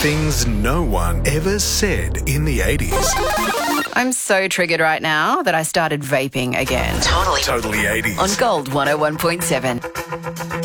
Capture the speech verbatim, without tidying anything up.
Things no one ever said in the eighties. I'm so triggered right now that I started vaping again. Totally. Totally eighties. On Gold one oh one point seven.